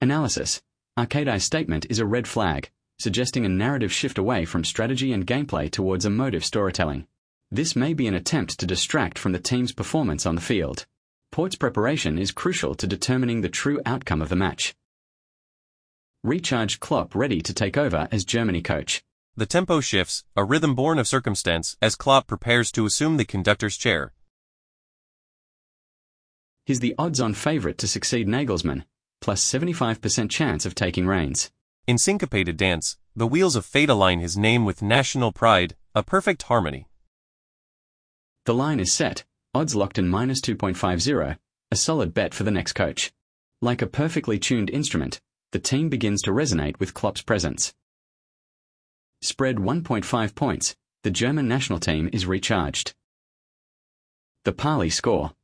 Analysis. Arcadai's statement is a red flag, suggesting a narrative shift away from strategy and gameplay towards emotive storytelling. This may be an attempt to distract from the team's performance on the field. Port's preparation is crucial to determining the true outcome of the match. Recharged Klopp ready to take over as Germany coach. The tempo shifts, a rhythm born of circumstance, as Klopp prepares to assume the conductor's chair. He's the odds-on favourite to succeed Nagelsmann, plus 75% chance of taking reins. In syncopated dance, the wheels of fate align his name with national pride, a perfect harmony. The line is set, odds locked in -2.50, a solid bet for the next coach. Like a perfectly tuned instrument, the team begins to resonate with Klopp's presence. Spread 1.5 points, the German national team is recharged. The Parley score.